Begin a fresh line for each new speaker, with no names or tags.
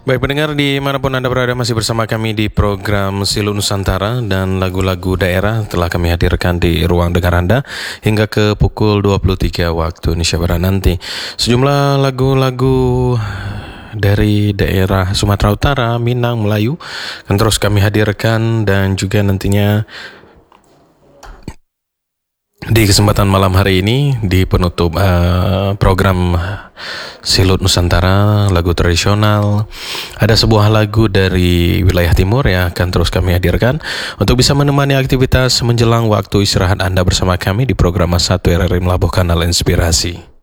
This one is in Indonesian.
Baik pendengar dimanapun Anda berada, masih bersama kami di program Silut Nusantara, dan lagu-lagu daerah telah kami hadirkan di ruang dengar Anda hingga ke pukul 23 waktu Indonesia Barat nanti. Sejumlah lagu-lagu dari daerah Sumatera Utara, Minang, Melayu akan terus kami hadirkan, dan juga nantinya di kesempatan malam hari ini di penutup program Silut Nusantara, lagu tradisional, ada sebuah lagu dari wilayah timur yang akan terus kami hadirkan untuk bisa menemani aktivitas menjelang waktu istirahat Anda bersama kami di program 1 RRI Melabuh Kanal Inspirasi.